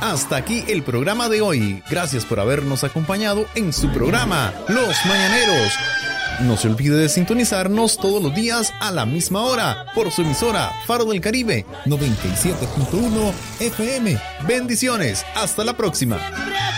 Hasta aquí el programa de hoy. Gracias por habernos acompañado en su programa, Los Mañaneros. No se olvide de sintonizarnos todos los días a la misma hora por su emisora Faro del Caribe 97.1 FM. Bendiciones. Hasta la próxima.